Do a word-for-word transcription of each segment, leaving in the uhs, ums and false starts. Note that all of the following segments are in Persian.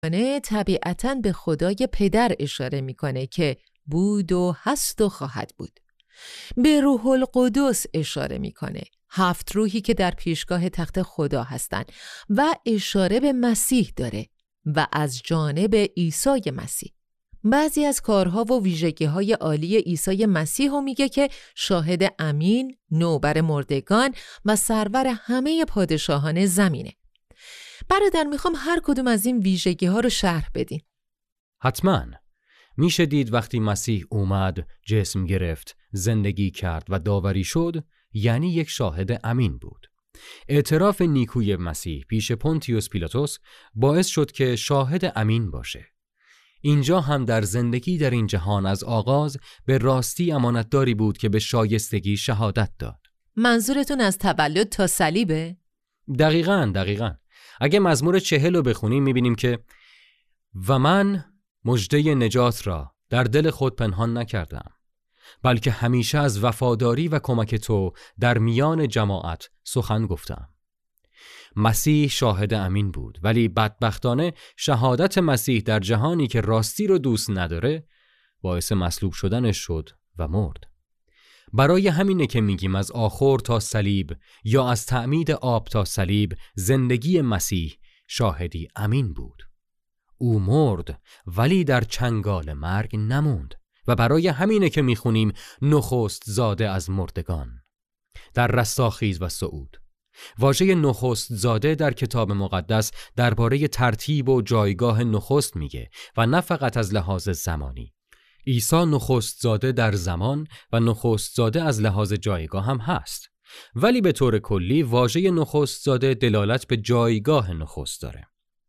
طبیعتاً به خدای پدر اشاره میکنه که بود و هست و خواهد بود. به روح القدس اشاره میکنه، هفت روحی که در پیشگاه تخت خدا هستند و اشاره به مسیح داره و از جانب عیسی مسیح. بعضی از کارها و ویژگی‌های عالی عیسی مسیح رو میگه که شاهد امین، نوبر مردگان و سرور همه پادشاهان زمینه. برادر میخوام هر کدوم از این ویژگی‌ها رو شرح بدین. حتماً. میشه دید وقتی مسیح اومد، جسم گرفت، زندگی کرد و داوری شد، یعنی یک شاهد امین بود. اعتراف نیکوی مسیح پیش پونتیوس پیلاطوس باعث شد که شاهد امین باشه. اینجا هم در زندگی در این جهان از آغاز به راستی امانتداری بود که به شایستگی شهادت داد. منظورتون از تولد تا صلیبه؟ دقیقاً دقیقاً. اگه مزمور چهل رو بخونیم میبینیم که و من مژده نجات را در دل خود پنهان نکردم، بلکه همیشه از وفاداری و کمک تو در میان جماعت سخن گفتم. مسیح شاهد امین بود، ولی بدبختانه شهادت مسیح در جهانی که راستی رو دوست نداره باعث مصلوب شدنش شد و مرد. برای همینه که میگیم از آخور تا صلیب یا از تعمید آب تا صلیب زندگی مسیح شاهدی امین بود. او مرد ولی در چنگال مرگ نموند و برای همینه که میخونیم نخست زاده از مردگان. در رستاخیز و صعود واژه نخست زاده در کتاب مقدس درباره ترتیب و جایگاه نخست میگه و نه فقط از لحاظ زمانی. عیسی نخست زاده در زمان و نخست زاده از لحاظ جایگاه هم هست، ولی به طور کلی واژه نخست زاده دلالت به جایگاه نخست داره.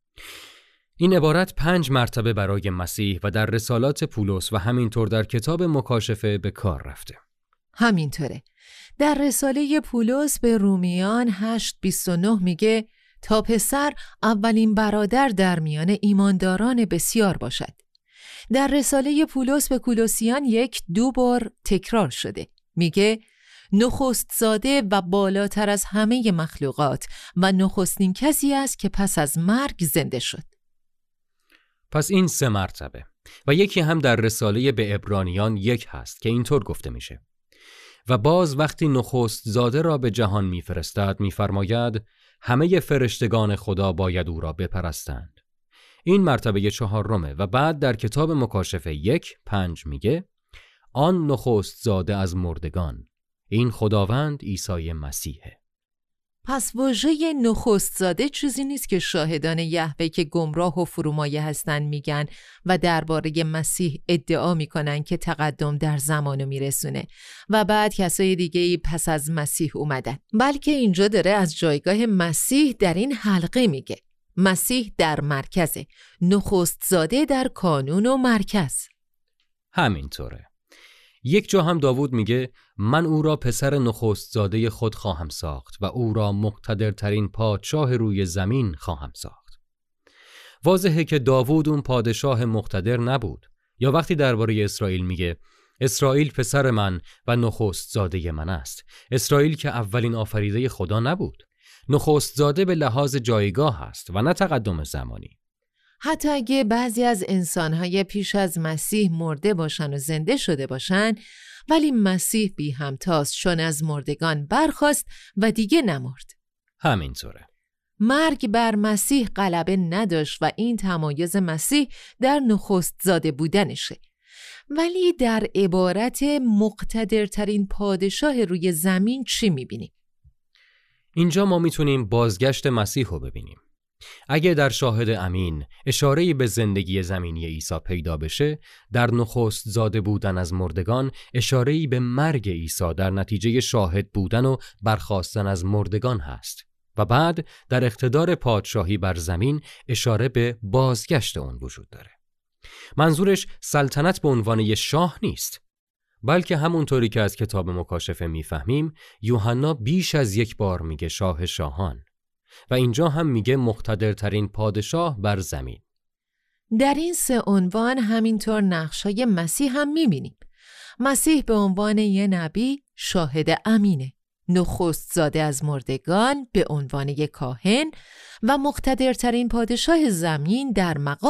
این عبارت پنج مرتبه برای مسیح و در رسالات پولس و همینطور در کتاب مکاشفه به کار رفته. همینطوره. در رساله پولس به رومیان هشت بیست و نه میگه تا پسر اولین برادر در میان ایمانداران بسیار باشد. در رساله پولس به کولوسیان یک دو بار تکرار شده. میگه نخست زاده و بالاتر از همه مخلوقات و نخستین کسی است که پس از مرگ زنده شد. پس این سه مرتبه و یکی هم در رساله به عبرانیان یک هست که اینطور گفته میشه و باز وقتی نخست زاده را به جهان میفرستد میفرماید همه فرشتگان خدا باید او را بپرستند. این مرتبه چهارمه و بعد در کتاب مکاشفه یک پنج میگه آن نخست زاده از مردگان، این خداوند عیسی مسیحه. پس واژه نخست زاده چیزی نیست که شاهدان یهوه که گمراه و فرومایه هستن میگن و درباره مسیح ادعا میکنن که تقدم در زمانو میرسونه و بعد کسای دیگه پس از مسیح اومدن، بلکه اینجا داره از جایگاه مسیح در این حلقه میگه. مسیح در مرکزه، نخست زاده در کانون و مرکز. همینطوره. یک جا هم داوود میگه من او را پسر نخست زاده خود خواهم ساخت و او را مقتدرترین پادشاه روی زمین خواهم ساخت. واضحه که داوود اون پادشاه مقتدر نبود. یا وقتی درباره اسرائیل میگه اسرائیل پسر من و نخست زاده من است. اسرائیل که اولین آفریده خدا نبود. نخست زاده به لحاظ جایگاه است و نه تقدم زمانی. حتی اگه بعضی از انسانهای پیش از مسیح مرده باشن و زنده شده باشن، ولی مسیح بی همتاست چون از مردگان برخاست و دیگه نمرد. همینطوره. مرگ بر مسیح غلبه نداشت و این تمایز مسیح در نخست زاده بودنشه. ولی در عبارت مقتدرترین پادشاه روی زمین چی میبینیم؟ اینجا ما میتونیم بازگشت مسیح رو ببینیم. اگه در شاهد امین اشاره‌ای به زندگی زمینی عیسی پیدا بشه، در نخست زاده بودن از مردگان اشاره‌ای به مرگ عیسی در نتیجه شاهد بودن و برخاستن از مردگان هست و بعد در اقتدار پادشاهی بر زمین اشاره به بازگشت اون وجود داره. منظورش سلطنت به عنوان یه شاه نیست، بلکه همونطوری که از کتاب مکاشفه میفهمیم یوحنا بیش از یک بار میگه شاه شاهان و اینجا هم میگه مقتدرترین پادشاه بر زمین. در این سه عنوان همینطور نقشای مسیح هم میبینیم. مسیح به عنوان یه نبی شاهد امینه، نخست زاده از مردگان به عنوان یک کاهن و مقتدرترین پادشاه زمین در مقام